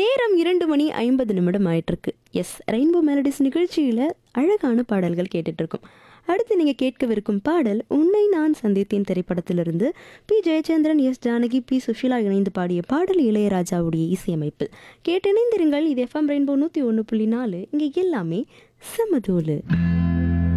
நேரம் 2:50 ஆயிட்டிருக்கு. S, rainbow melodies நிகழ்ச்சியில் அழகான பாடல்கள் கேட்டுட்ருக்கோம். அடுத்து நீங்கள் கேட்கவிருக்கும் பாடல் உன்னை நான் சந்தித்தேன் திரைப்படத்திலிருந்து B Jayachandran, S Janaki, B Sushila இணைந்து பாடிய பாடல் இளையராஜாவுடைய இசையமைப்பில். கேட்டிணைந்திருங்கள். இது எஃப்எம் ரெயின்போ 101.4. இங்கே எல்லாமே சமதூளு.